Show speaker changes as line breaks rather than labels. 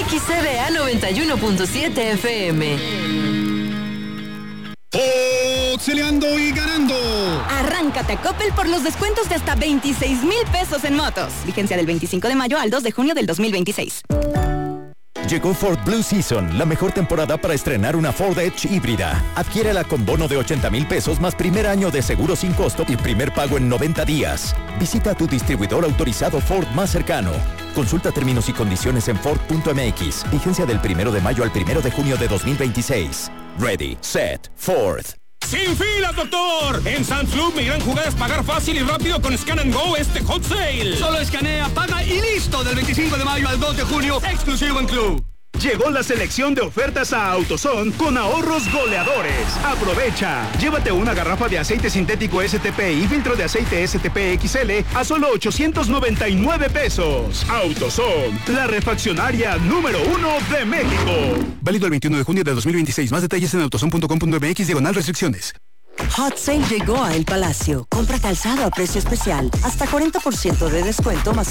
XCDA 91.7 FM.
Foxeleando y ganando.
Arráncate a Coppel por los descuentos de hasta 26,000 pesos en motos. Vigencia del 25 de mayo al 2 de junio del 2026.
Llegó Ford Blue Season, la mejor temporada para estrenar una Ford Edge híbrida. Adquiérela con bono de 80,000 pesos más primer año de seguro sin costo y primer pago en 90 días. Visita a tu distribuidor autorizado Ford más cercano. Consulta términos y condiciones en Ford.mx. Vigencia del 1 de mayo al 1 de junio de 2026. Ready, set, Ford.
¡Sin filas, doctor! En Sam's Club, mi gran jugada es pagar fácil y rápido con Scan & Go este Hot Sale.
Solo escanea, paga y listo. Del 25 de mayo al 2 de junio, exclusivo en Club.
Llegó la selección de ofertas a AutoZone con ahorros goleadores. Aprovecha. Llévate una garrafa de aceite sintético STP y filtro de aceite STP XL a solo 899 pesos. AutoZone, la refaccionaria número 1 de México.
Válido el 21 de junio de 2026. Más detalles en autozone.com.mx/restricciones.
Hot Sale llegó a El Palacio. Compra calzado a precio especial. Hasta 40% de descuento más